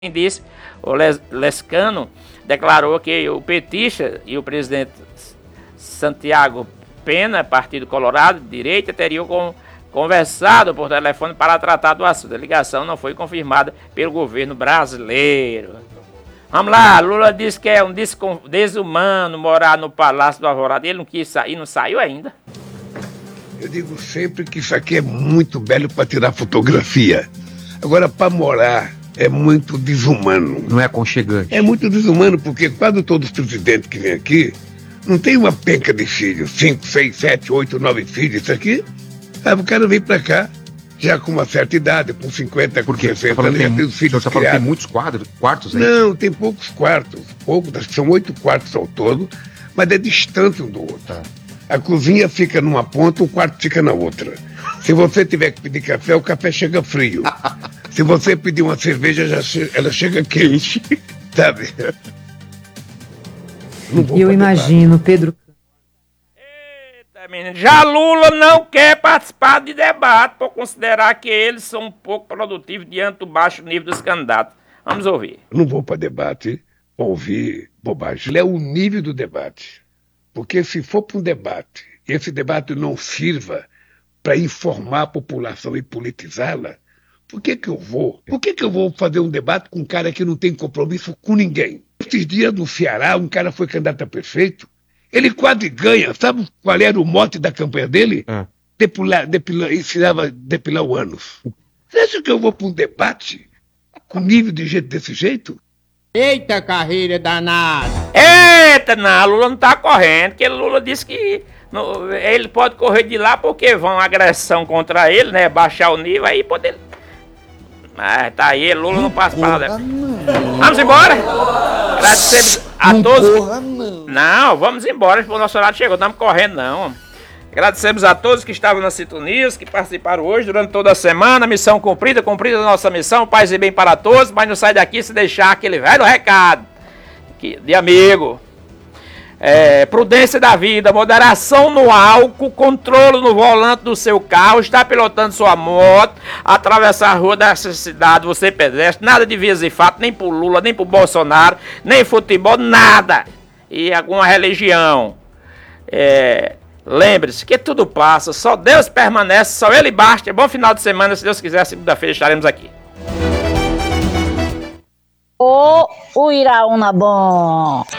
disse, o Lescano declarou que o petista e o presidente Santiago Pena, Partido Colorado, de direita, teriam conversado por telefone para tratar do assunto. A ligação não foi confirmada pelo governo brasileiro. Vamos lá, Lula disse que é um desumano morar no Palácio do Alvorada. Ele não quis sair, não saiu ainda. Eu digo sempre que isso aqui é muito belo para tirar fotografia. Agora, para morar, é muito desumano. Não é aconchegante. É muito desumano, porque quase todos os presidentes que vêm aqui não tem uma penca de filhos. 5, 6, 7, 8, 9 filhos. Isso aqui, o cara vem para cá, já com uma certa idade, com 50, com 60 anos, já tem os filhos criados. Tem muitos quartos aí? Não, tem poucos quartos. Poucos, são 8 quartos ao todo, mas é distante um do outro. Tá. A cozinha fica numa ponta, o quarto fica na outra. Se você tiver que pedir café, o café chega frio. Se você pedir uma cerveja, ela chega quente. Sabe? Eu imagino, Pedro. Eita, menino. Já Lula não quer participar de debate por considerar que eles são um pouco produtivos diante do baixo nível dos candidatos. Vamos ouvir. Eu não vou para debate ouvir bobagem. É o nível do debate. Porque se for para um debate, e esse debate não sirva para informar a população e politizá-la, por que eu vou? Por que eu vou fazer um debate com um cara que não tem compromisso com ninguém? Esses dias no Ceará, um cara foi candidato a prefeito, ele quase ganha. Sabe qual era o mote da campanha dele? Ensinava a depilar o ânus. Você acha que eu vou para um debate com nível de gente desse jeito? Eita, carreira danada! Eita, não, Lula não tá correndo, porque Lula disse que ele pode correr de lá porque vão agressão contra ele, né? Baixar o nível, aí poder. Mas tá aí, Lula não passa para nada. Vamos embora? Agradecemos a todos. Não, vamos embora, o nosso horário chegou, não estamos correndo não. Agradecemos a todos que estavam na sintonia, que participaram hoje durante toda a semana. Missão cumprida a nossa missão, paz e bem para todos, mas não sai daqui se deixar aquele velho recado de amigo. Prudência da vida, moderação no álcool, controle no volante do seu carro, está pilotando sua moto, atravessar a rua dessa cidade, você pedestre, nada de vias e fato, nem pro Lula, nem pro Bolsonaro, nem futebol, nada. E alguma religião. Lembre-se que tudo passa, só Deus permanece, só Ele basta. Bom final de semana, se Deus quiser, segunda-feira estaremos aqui. O Iraúna bom.